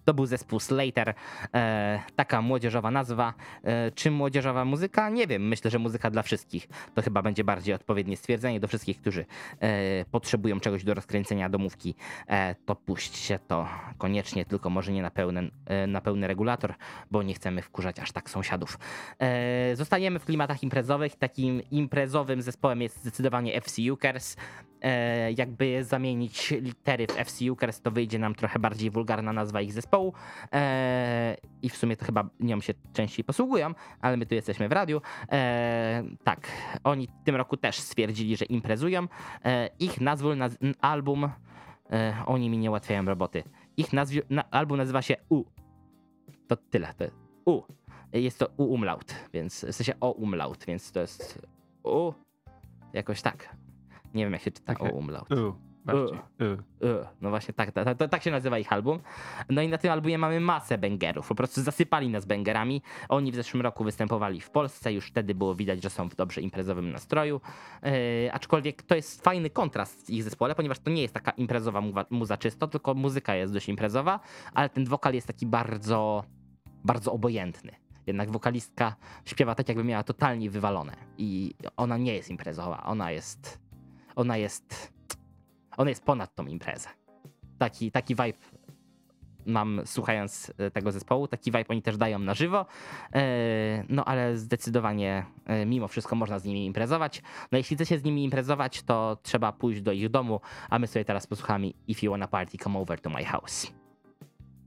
To był zespół Slater, taka młodzieżowa nazwa. Czy młodzieżowa muzyka? Nie wiem, myślę, że muzyka dla wszystkich. To chyba będzie bardziej odpowiednie stwierdzenie do wszystkich, którzy potrzebują czegoś do rozkręcenia domówki. To puśćcie to koniecznie, tylko może nie na pełny regulator, bo nie chcemy wkurzać aż tak sąsiadów. Zostajemy w klimatach imprezowych. Takim imprezowym zespołem jest zdecydowanie FC Ukers. Jakby zamienić litery w FC Ukers, to wyjdzie nam trochę bardziej wulgarna nazwa ich zespołu i w sumie to chyba nią się częściej posługują, ale my tu jesteśmy w radiu. Tak, oni w tym roku też stwierdzili, że imprezują. Ich album, oni mi nie ułatwiają roboty. Ich album nazywa się U. To tyle, to jest U. Jest to U umlaut, więc w sensie O umlaut, więc to jest U, jakoś tak. Nie wiem, jak się czyta O umlaut. Bardziej. No właśnie tak się nazywa ich album. No i na tym albumie mamy masę bangerów. Po prostu zasypali nas bangerami. Oni w zeszłym roku występowali w Polsce. Już wtedy było widać, że są w dobrze imprezowym nastroju. Aczkolwiek to jest fajny kontrast w ich zespole, ponieważ to nie jest taka imprezowa muza czysto, tylko muzyka jest dość imprezowa, ale ten wokal jest taki bardzo, bardzo obojętny. Jednak wokalistka śpiewa tak, jakby miała totalnie wywalone. I ona nie jest imprezowa. Ona jest ponad tą imprezę. Taki vibe mam słuchając tego zespołu, taki vibe oni też dają na żywo, no ale zdecydowanie mimo wszystko można z nimi imprezować. No jeśli chcecie z nimi imprezować, to trzeba pójść do ich domu, a my sobie teraz posłuchamy If You Wanna Party, Come Over to My House.